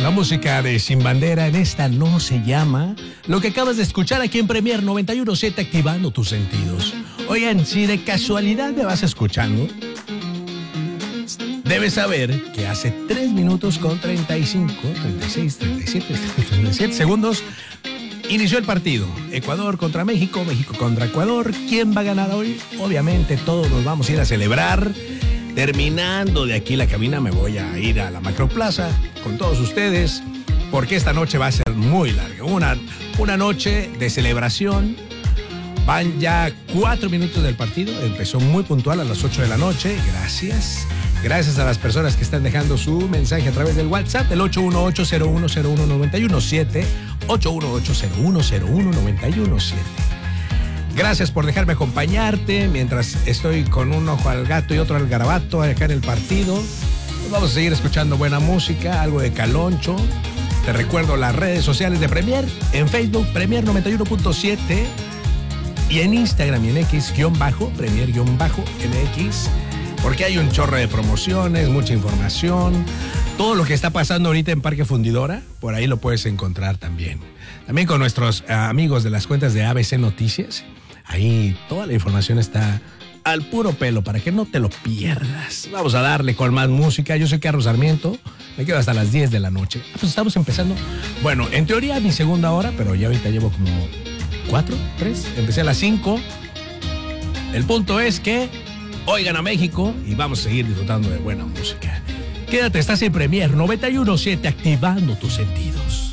La música de Sin Bandera en esta no se llama. Lo que acabas de escuchar aquí en Premier 91.7, activando tus sentidos. Oigan, si de casualidad me vas escuchando, debes saber que hace 3 minutos con 35, 36, 37, 37 segundos inició el partido. Ecuador contra México, México contra Ecuador. ¿Quién va a ganar hoy? Obviamente todos nos vamos a ir a celebrar. Terminando de aquí la cabina me voy a ir a la Macroplaza con todos ustedes, porque esta noche va a ser muy larga. Una noche de celebración. Van ya 4 minutos del partido. Empezó muy puntual a las 8 de la noche. Gracias. Gracias a las personas que están dejando su mensaje a través del WhatsApp, el 818-0101-917, 818-0101-917. Gracias por dejarme acompañarte mientras estoy con un ojo al gato y otro al garabato acá en el partido. Vamos a seguir escuchando buena música, algo de Caloncho. Te recuerdo las redes sociales de Premier, en Facebook, Premier 91.7, y en Instagram y en X, Premier-MX, porque hay un chorro de promociones, mucha información. Todo lo que está pasando ahorita en Parque Fundidora, por ahí lo puedes encontrar también. También con nuestros amigos de las cuentas de ABC Noticias. Ahí toda la información está al puro pelo para que no te lo pierdas. Vamos a darle con más música. Yo soy Carlos Sarmiento. Me quedo hasta las 10 de la noche. Pues estamos empezando. Bueno, en teoría mi segunda hora, pero ya ahorita llevo como 4, 3. Empecé a las 5. El punto es que hoy gana México y vamos a seguir disfrutando de buena música. Quédate, estás en Premier 91.7, activando tus sentidos.